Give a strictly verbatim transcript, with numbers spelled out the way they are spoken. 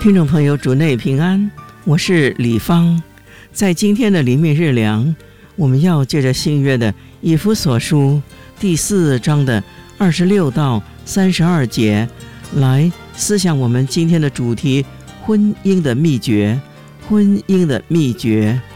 听众朋友，主内平安，我是李芳。在今天的灵命日粮，我们要借着新约的以弗所书第四章的二十六到三十二节来思想我们今天的主题：婚姻的秘诀。婚姻的秘诀。